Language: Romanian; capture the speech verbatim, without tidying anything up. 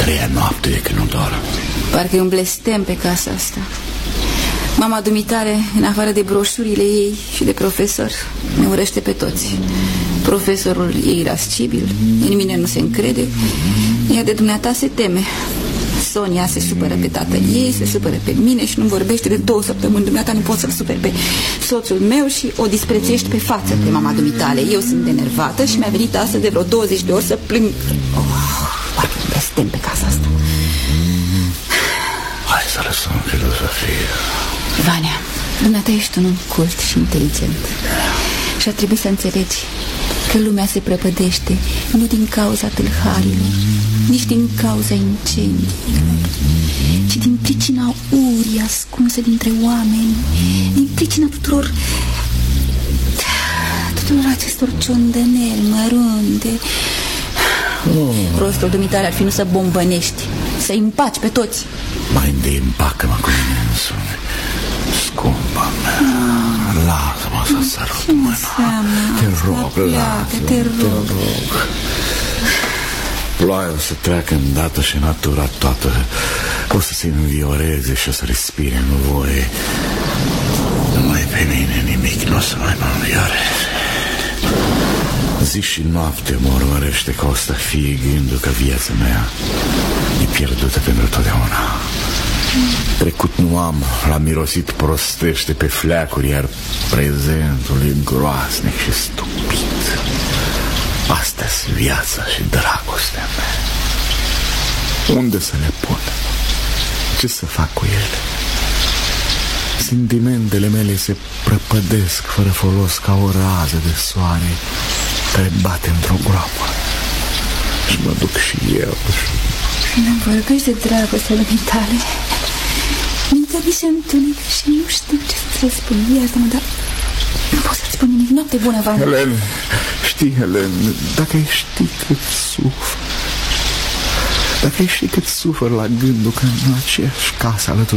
treia noapte de când nu dorm. Parcă e un blestem pe casa asta. Mama dumitare, în afară de broșurile ei și de profesor, ne urăște pe toți. Profesorul e irascibil, în mine nu se încrede, iar de dumneata se teme. Sonia se supără pe tatăl ei, se supără pe mine și nu vorbește de două săptămâni. Dumneata nu pot să-l superi pe soțul meu și o disprețuiești pe față pe mama dumitale. Eu sunt enervată și mi-a venit astăzi de vreo douăzeci de ori să plâng. Oh, parcă îmi blestem pe casa asta. Hai să lăsăm filozofie. Vania, dumneata ești un om cult și inteligent și ar trebui să înțelegi că lumea se prăpădește nu din cauza tâlharilor, nici din cauza incendiilor, ci din pricina urii ascunsă dintre oameni, din pricina tuturor tuturor acestor ciondăneli mărunte. oh. Rostul dumitale ar fi nu să bombănești, să-i împaci pe toți. Mai întâi împacă-mă cu mine însumi, scumpa mea. ah. Lasă-mă să sărut mâna. Te rog, lasă-mă, te rog. Ploaia o să treacă îndată și natura toată o să se învioreze și o să respire în voie. Numai pe mine nimic nu o să mai mă învioreze. Zi și noapte mă urmărește ca o stăfie gândul că viața mea e pierdută pentru totdeauna. Trecut nu am, l-am mirosit prostește pe fleacuri, iar prezentul e groaznic și stupid. Asta-s viața și dragostea mea. Unde să le pun? Ce să fac cu ele? Sentimentele mele se prăpădesc fără folos ca o rază de soare care bate într-o groapă. Și mă duc și eu. Când îmi vorbești de dragostea dumitale, mintea mi se întunecă și nu știu ce să-ți răspund. Iartă-mă, dar nu pot să-ți spun nimic. Noapte bună, Vania. Helen, știi, Helen, dacă ai ști cât sufăr, dacă ai ști cât sufăr la gândul că în aceeași casă alături